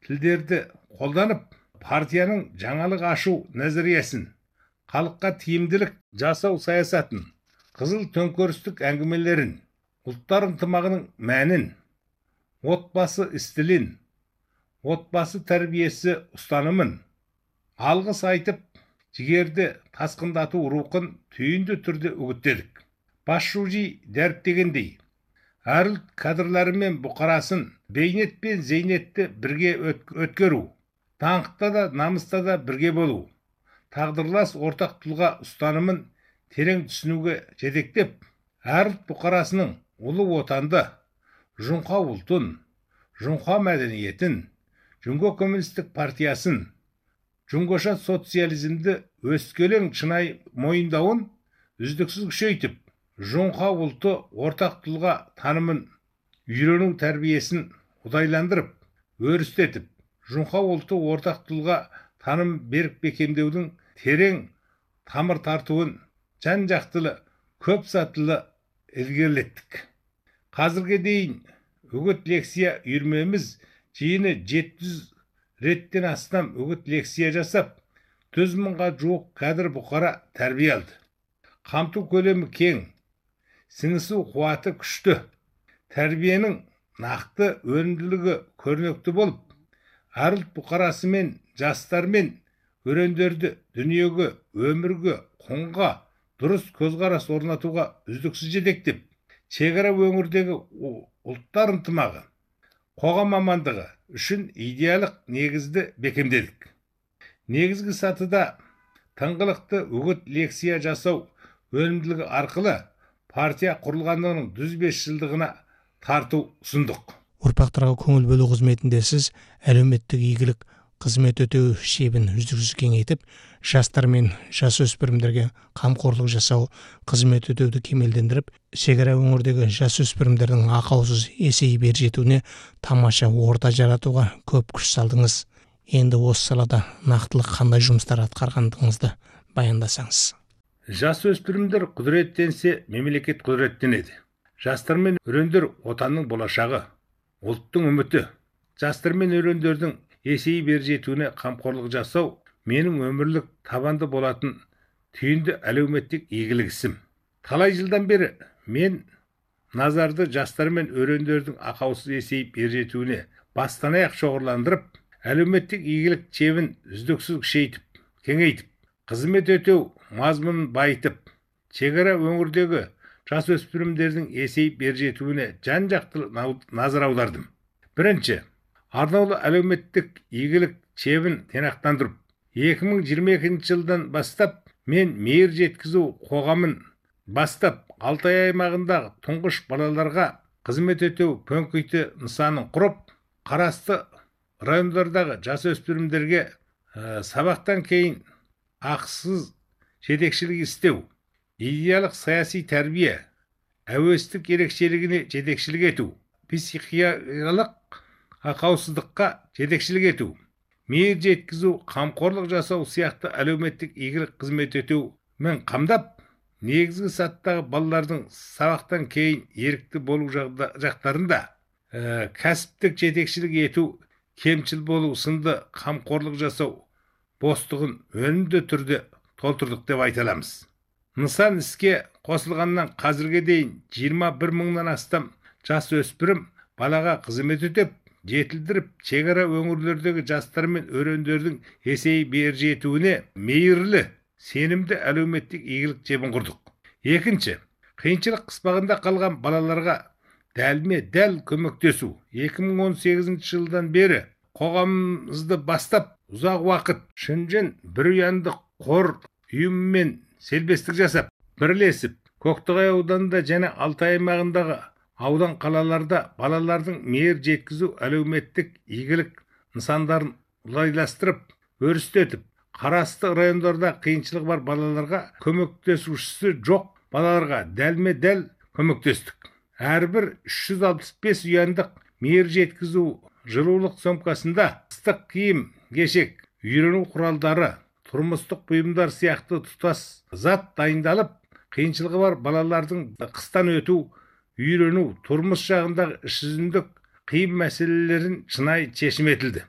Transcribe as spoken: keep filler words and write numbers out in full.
тілдерді қолданып, партияның жаңалық ашу нәзіриясын, халыққа тиімділік жасау саясатын, қызыл төңкерістік әңгімелерін, ұлттар ынтымағының мәнін, отбасы істілін, отбасы тәрбиесі ұстанымын, алғыс айтып, жігерді тасқындату рухын түйінді түрде үгіттедік. Басшужи дәріптегендей, әр ұлт кадрлары мен бұқарасын бейнет пен зейнетті бірге өткеру, даңқта да намыста да бірге болу, тағдырлас ортақ тұлға ұстанымын терең түсінуге жетектеп, әр ұлт бұқарасының ұлы отанды, жұңқа ұлтын, жұңқа мәдениетін, Жүңго коммунистік партиясын, жүңгоша социализмді өскелең шынай мойындауын үздіксіз күшейтіп, жұңқа ұлты ортақ тұлға танымын үйрену тәрбиесін ұдайландырып, өрістетіп, жұңқа ұлты ортақ тұлға таным берік бекемдеудің терең тамыр тартуын жан-жақтылы, көп сатылы ілгерілеттік. Қазірге дейін үгіт лекция үйірмеміз жиыны жеті жүз реттен астам үгіт лекция жасап, жүз мыңға жуық кадр бұқара тәрбие алды. Қамту көлемі кең, сіңісу қуаты күшті, тәрбиенің нақты өнімділігі көрнекті болып, әр ұлт бұқарасы мен жастар мен өрендерді дүниеге, өмірге, құнға дұрыс көзқарас орнатуға үздіксіз жетектеп, шекара өңірдегі ұлттар ынтымағы, қоғам мамандығы үшін идеялық негізді бекемдедік. Негізгі сатыда тыңғылықты үгіт лекция жасау өнімділігі арқылы партия құрылғандығының жүз бес жылдығына тарту ұсындық. Ұрпақтарға көңіл бөлу қызметінде сіз әлеуметтік игілік қызмет өтеу шебін үздіксіз кеңейтіп, жастар мен жасөспірімдерге қамқорлық жасау қызмет өтеуді кемелдендіріп, шекара өңірдегі жасөспірімдердің ақаусыз есейіп ер жетуіне тамаша орта жаратуға көп күш салдыңыз. Енді осы салада нақтылы қандай жұмыстар атқарғандығыңызды баяндасаңыз. Жасөспірімдер құдіреттенсе, мемлекет құдіреттенеді. Жастар мен өрендер отанның болашағы, ұлттың үміті. Жастар мен өрендердің есейіп ер жетуіне қамқорлық жасау менің өмірлік табанды болатын түйінді әлеуметтік игілік ісім. Талай жылдан бері мен назарды жастар мен өрендердің ақаусыз есейіп ер жетуіне бастан аяқ шоғырландырып, әлеуметтік игілік чебін үздіксіз күшейтіп, кеңейтіп, қызмет өтеу мазмұнын байытып, шекара өңірдегі жасөспірімдердің есейіп ер жетуіне жан-жақты назар аудардым. Бірінші, арнаулы әлеуметтік игілік чебін тинақтандырып, екі мың жиырма екінші жылдан бастап мен мейір жеткізу қоғамын бастап, Алтай аймағындағы тұңғыш балаларға қызмет өтеу пөнкейті нысанын құрып, қарасты райондардағы жасөспірімдерге ә, сабақтан кейін ақысыз жетекшілік істеу, идеялық саяси тәрбие, әуестік ерекшелігіне жетекшілік ету, психикалық ақаусыздыққа жетекшілік ету, мейір жеткізу, қамқорлық жасау сияқты әлеуметтік игілік қызмет өтеу мен қамдап, негізгі саттағы балалардың сабақтан кейін ерікті болу жақтарында ә, кәсіптік жетекшілік ету, кемшіл болу сынды қамқорлық жасау бостығын өнімді түрде толтырдық деп айта аламыз. Нысан іске қосылғаннан қазірге дейін жиырма бір мыңнан астам жасөспірім балаға қызмет өтеп, жетілдіріп, шекара өңірлердегі жастар мен өрендердің есейіп ер жетуіне мейірлі, сенімді әлеуметтік игілік чебін құрдық. Екінші, қиыншылық қыспағында қалған балаларға дәлме дәл көмектесу. екі мың он сегізінші жылдан бері қоғамымызды бастап, ұзақ уақыт Шынжын бір ұянды қор ұйымымен селбестік жасап, бірлесіп, Көктоғай ауданында және Алтай аймағындағы аудан қалаларда балалардың мейір жеткізу әлеуметтік игілік нысандарын ұлайластырып, өрістетіп, қарасты райондарда қиыншылық бар балаларға көмектесушісі жоқ балаларға дәлме дәл көмектестік. Әрбір үш жүз алпыс бес ұяндық мейір жеткізу жылулық сомкасында ыстық киім, кешек, үйрену құралдары, тұрмыстық бұйымдар сияқты тұтас зат дайындалып, қиыншылығы бар балалардың қыстан өту, үйрену, тұрмыс жағындағы іш жүзіндік қиын мәселелерін шынайы шешім етілді.